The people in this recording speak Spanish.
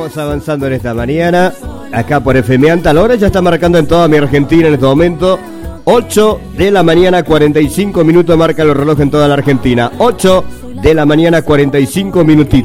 Vamos avanzando en esta mañana, acá por FM Anta. La hora ya está marcando en toda mi Argentina en este momento. 8 de la mañana, 45 minutos marca el reloj en toda la Argentina. 8 de la mañana, 45 minutitos.